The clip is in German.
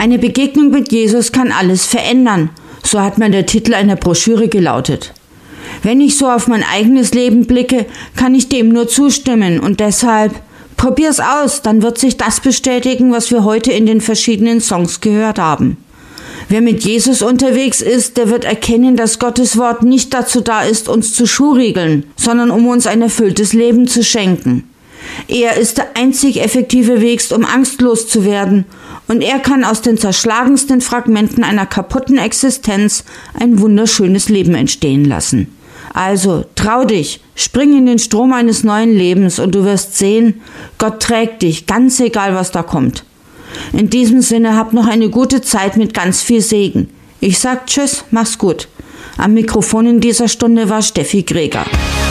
Eine Begegnung mit Jesus kann alles verändern. So hat mir der Titel einer Broschüre gelautet. Wenn ich so auf mein eigenes Leben blicke, kann ich dem nur zustimmen und deshalb probier's aus, dann wird sich das bestätigen, was wir heute in den verschiedenen Songs gehört haben. Wer mit Jesus unterwegs ist, der wird erkennen, dass Gottes Wort nicht dazu da ist, uns zu schuriegeln, sondern um uns ein erfülltes Leben zu schenken. Er ist der einzig effektive Weg, um angstlos zu werden, und er kann aus den zerschlagensten Fragmenten einer kaputten Existenz ein wunderschönes Leben entstehen lassen. Also, trau dich, spring in den Strom eines neuen Lebens und du wirst sehen, Gott trägt dich, ganz egal, was da kommt. In diesem Sinne, hab noch eine gute Zeit mit ganz viel Segen. Ich sag Tschüss, mach's gut. Am Mikrofon in dieser Stunde war Steffi Greger.